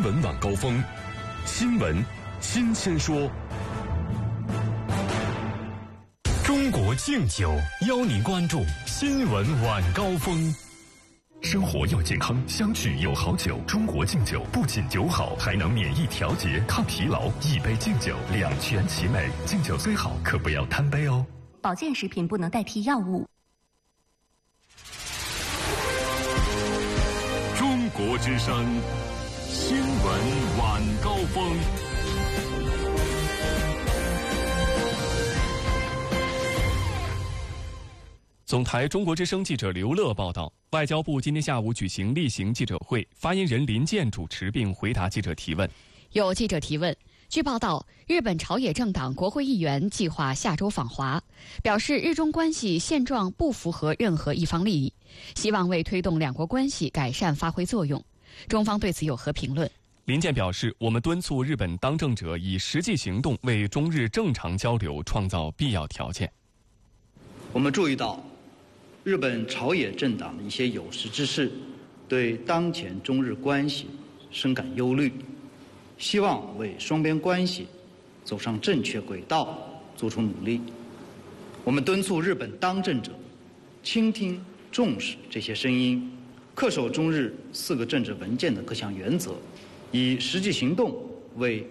闻晚高峰，新闻新鲜说。中国敬酒邀您关注新闻晚高峰。生活要健康，相聚有好酒。中国敬酒不仅酒好，还能免疫调节、抗疲劳。一杯敬酒，两全其美。敬酒虽好，可不要贪杯哦。 保健食品不能代替药物。 中国之声，新闻晚高峰。 总台中国之声记者刘乐报道，外交部今天下午举行例行记者会，发言人林健主持并回答记者提问。 有记者提问，据报道，日本朝野政党国会议员计划下周访华，表示日中关系现状不符合任何一方利益，希望为推动两国关系改善发挥作用。中方对此有何评论？ 林健表示，我们敦促日本当政者以实际行动为中日正常交流创造必要条件。 我们注意到日本朝野政党的一些有识之士对当前中日关系深感忧虑，希望为双边关系走上正确轨道做出努力。我们敦促日本当政者倾听重视这些声音，恪守中日4个政治文件的各项原则，以实际行动为